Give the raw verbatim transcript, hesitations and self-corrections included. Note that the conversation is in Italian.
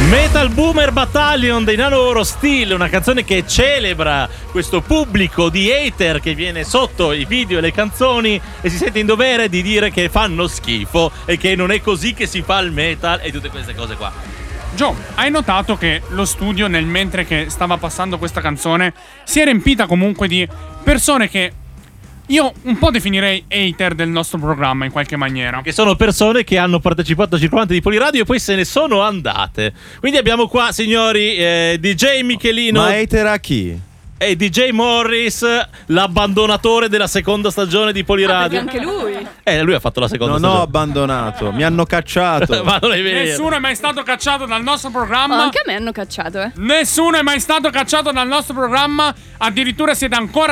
Metal Boomer Battalion dei Nano Oro Steel, una canzone che celebra questo pubblico di hater che viene sotto i video e le canzoni e si sente in dovere di dire che fanno schifo e che non è così che si fa il metal e tutte queste cose qua. Gio, hai notato che lo studio, nel mentre che stava passando questa canzone, si è riempita comunque di persone che io un po' definirei hater del nostro programma in qualche maniera. Che sono persone che hanno partecipato a Circolante di Poliradio e poi se ne sono andate. Quindi abbiamo qua, signori, eh, D J Michelino. Ma hater a chi? E D J Morris, l'abbandonatore della seconda stagione di Poliradio. Ah, anche lui. Eh, lui ha fatto la seconda Non stagione. ho abbandonato, mi hanno cacciato. Ma non è vero. Nessuno è mai stato cacciato dal nostro programma. Oh, anche a me hanno cacciato, eh. Nessuno è mai stato cacciato dal nostro programma. Addirittura siete ancora